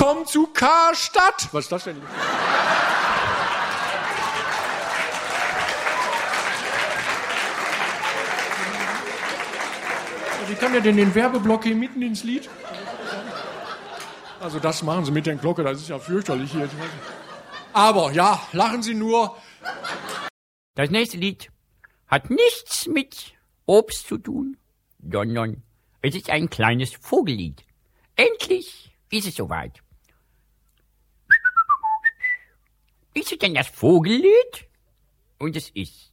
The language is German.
Willkommen zu Karstadt. Was ist das denn? Wie kann der denn den Werbeblock hier mitten ins Lied? Also das machen Sie mit der Glocke, das ist ja fürchterlich hier. Aber ja, lachen Sie nur. Das nächste Lied hat nichts mit Obst zu tun, sondern es ist ein kleines Vogellied. Endlich ist es soweit. Ist es denn das Vogellied? Und es ist